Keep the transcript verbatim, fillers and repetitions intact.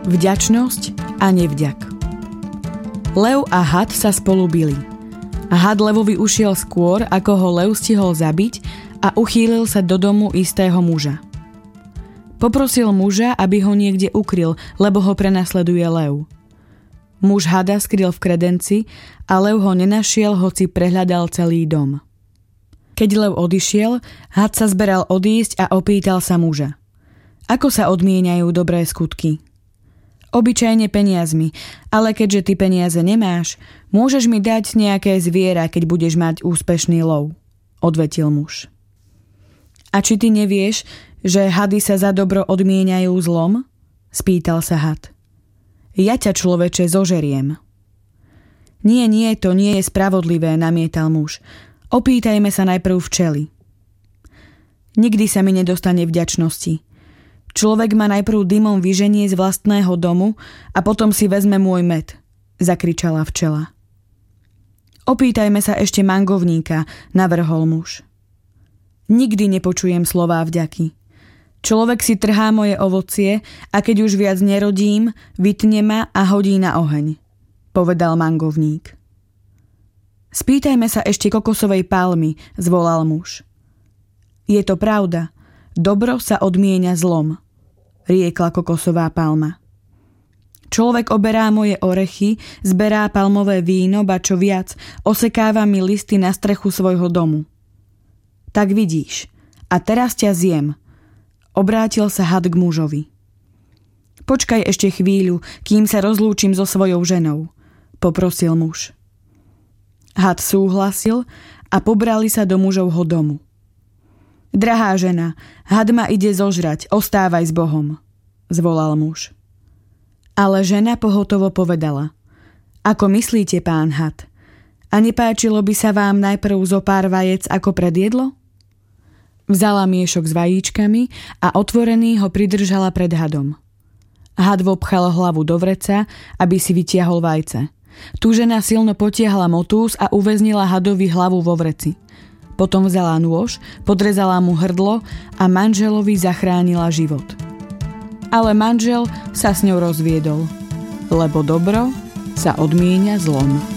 Vďačnosť a nevďak. Lev a had sa spolu bili. Had levovi ušiel skôr, ako ho lev stihol zabiť a uchýlil sa do domu istého muža. Poprosil muža, aby ho niekde ukryl, lebo ho prenasleduje lev. Muž hada skryl v kredenci a lev ho nenašiel, hoci prehľadal celý dom. Keď lev odišiel, had sa zberal odísť a opýtal sa muža. Ako sa odmieňajú dobré skutky? Obyčajne peniazmi, ale keďže ty peniaze nemáš, môžeš mi dať nejaké zviera, keď budeš mať úspešný lov, odvetil muž. A či ty nevieš, že hady sa za dobro odmieňajú zlom? Spýtal sa had. Ja ťa, človeče, zožeriem. Nie, nie, to nie je spravodlivé, namietal muž. Opýtajme sa najprv včely. Nikdy sa mi nedostane vďačnosti. Človek ma najprv dymom vyženie z vlastného domu a potom si vezme môj med, zakričala včela. Opýtajme sa ešte mangovníka, navrhol muž. Nikdy nepočujem slová vďaky. Človek si trhá moje ovocie a keď už viac nerodím, vytne ma a hodí na oheň, povedal mangovník. Spýtajme sa ešte kokosovej palmy, zvolal muž. Je to pravda, dobro sa odmienia zlom, riekla kokosová palma. Človek oberá moje orechy, zberá palmové víno, ba čo viac, osekáva mi listy na strechu svojho domu. Tak vidíš, a teraz ťa zjem, obrátil sa had k mužovi. Počkaj ešte chvíľu, kým sa rozlúčim so svojou ženou, poprosil muž. Had súhlasil a pobrali sa do mužovho domu. Drahá žena, had ma ide zožrať, ostávaj s Bohom, zvolal muž. Ale žena pohotovo povedala. Ako myslíte, pán had? A nepáčilo by sa vám najprv zo pár vajec ako predjedlo? Vzala miešok s vajíčkami a otvorený ho pridržala pred hadom. Had vopchal hlavu do vreca, aby si vytiahol vajce. Tu žena silno potiahla motús a uväznila hadovi hlavu vo vreci. Potom vzala nôž, podrezala mu hrdlo a manželovi zachránila život. Ale manžel sa s ňou rozviedol, lebo dobro sa odmienia zlom.